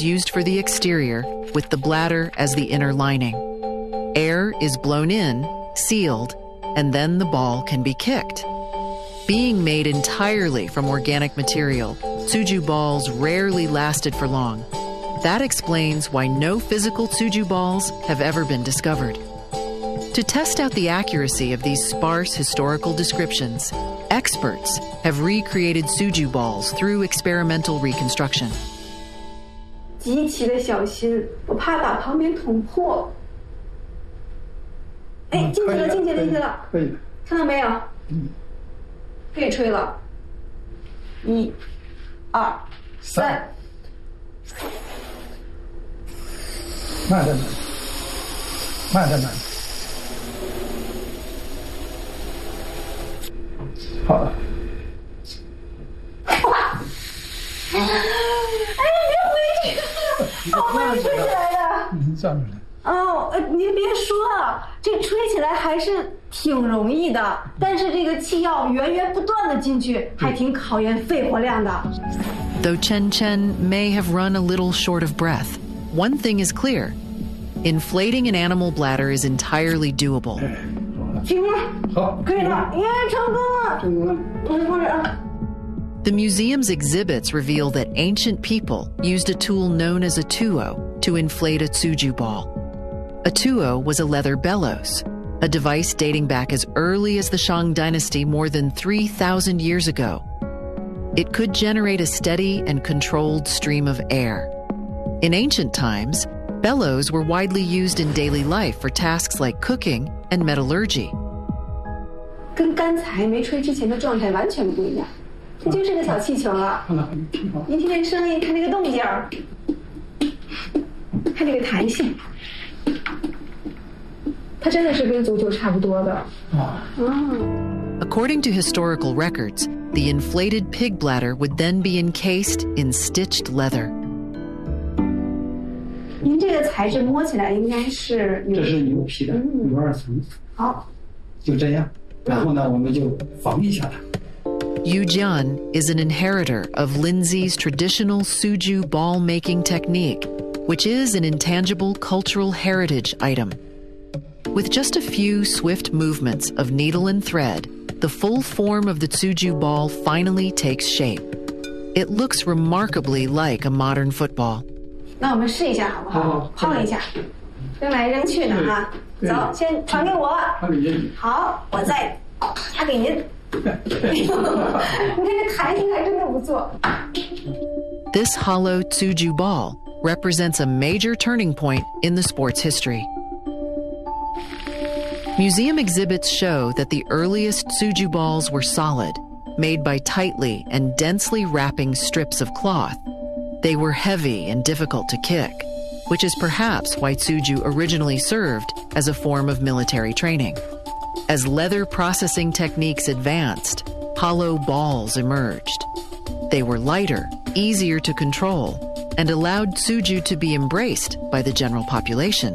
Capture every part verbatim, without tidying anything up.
is used for the exterior, with the bladder as the inner lining. Air is blown in, sealed, and then the ball can be kicked. Being made entirely from organic material, tsuju balls rarely lasted for long. That explains why no physical tsuju balls have ever been discovered. To test out the accuracy of these sparse historical descriptions, experts have recreated tsuju balls through experimental reconstruction. 极其的小心，我怕把旁边捅破。哎，进去了，进去了，进去了， 可以， 看到没有？嗯，可以吹了。一、二、三。 慢着慢，慢着慢。好了。 哇！哎，别回去，好不容易吹起来的。 嗯，站出来。 哦，呃，您别说啊，这吹起来还是挺容易的，但是这个气要源源不断的进去，还挺考验肺活量的。 Though Chen Chen may have run a little short of breath, one thing is clear: inflating an animal bladder is entirely doable. 成功了， 好， 可以了，耶，成功了， 成功了。 我放这啊。 The museum's exhibits reveal that ancient people used a tool known as a tuo to inflate a tsuju ball. A tuo was a leather bellows, a device dating back as early as the Shang dynasty more than three thousand years ago. It could generate a steady and controlled stream of air. In ancient times, bellows were widely used in daily life for tasks like cooking and metallurgy. 跟刚才没吹之前的状态完全不一样，这就是个小气球了。您听这声音，看这个动静儿，看这个弹性。它真的是跟足球差不多的。 According to historical records, the inflated pig bladder would then be encased in stitched leather. 您这个材质摸起来应该是这是牛皮的，有二层。 好， 就这样，然后呢，我们就缝一下它。 Yu Jian is an inheritor of Lindsay's traditional tsuju ball making technique, which is an intangible cultural heritage item. With just a few swift movements of needle and thread, the full form of the tsuju ball finally takes shape. It looks remarkably like a modern football. 那我们试一下好不好？碰一下，扔来扔去的哈。走，先传给我。 传给您。 好，我再传给您。你看这弹性还真的不错。 This hollow tsuju ball represents a major turning point in the sport's history. Museum exhibits show that the earliest tsuju balls were solid, made by tightly and densely wrapping strips of cloth. They were heavy and difficult to kick, which is perhaps why tsuju originally served as a form of military training. As leather processing techniques advanced, hollow balls emerged. They were lighter, easier to control, and allowed tsuju to be embraced by the general population.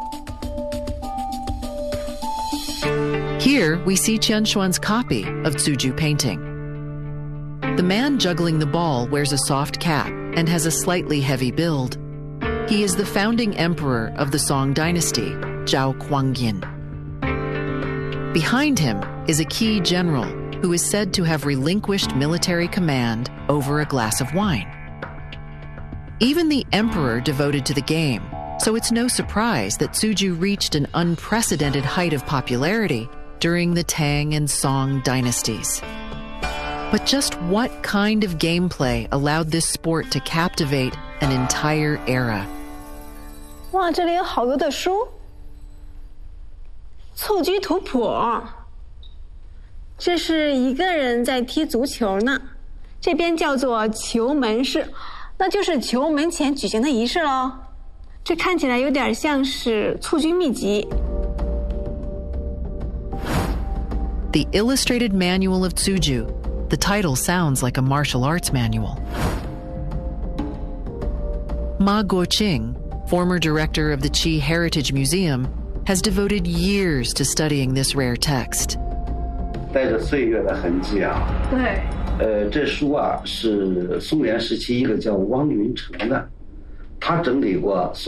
Here we see Qian Xuan's copy of tsuju painting. The man juggling the ball wears a soft cap and has a slightly heavy build. He is the founding emperor of the Song dynasty, Zhao Kuangyin. Behind him is a key general who is said to have relinquished military command over a glass of wine. Even the emperor devoted to the game, so it's no surprise that tsuju reached an unprecedented height of popularity during the Tang and Song dynasties. But just what kind of gameplay allowed this sport to captivate an entire era? 哇，这里有好多的书，蹴鞠图谱。这是一个人在踢足球呢，这边叫做球门式，那就是球门前举行的仪式喽。这看起来有点像是蹴鞠秘籍。 The Illustrated Manual of Tsuju. The title sounds like a martial arts manual. Ma Guoqing, former director of the Qi Heritage Museum, has devoted years to studying this rare text. 带着岁月的痕迹啊。 对。 呃，这书啊是宋元时期一个叫汪云成的， 他整理过